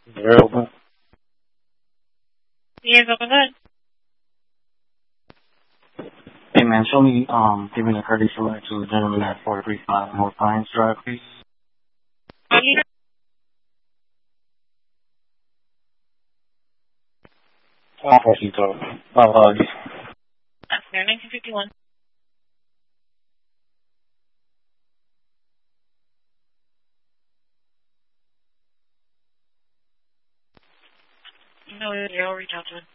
They're open. Yes, open good. Hey man, show me, give me the courtesy select to the gentleman at 435 North Pines Drive, please. Papacito. Apologies. That's there, 1951. No, I'll reach out to him.